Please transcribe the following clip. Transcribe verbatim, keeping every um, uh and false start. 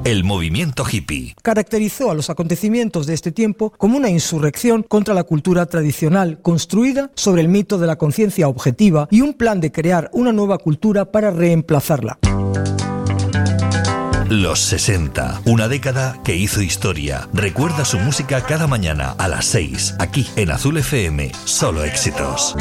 el movimiento hippie. Caracterizó a los acontecimientos de este tiempo como una insurrección contra la cultura tradicional, construida sobre el mito de la conciencia objetiva y un plan de crear una nueva cultura para reemplazarla. Los sesenta, una década que hizo historia. Recuerda su música cada mañana a las seis, aquí en Azul F M. Solo éxitos.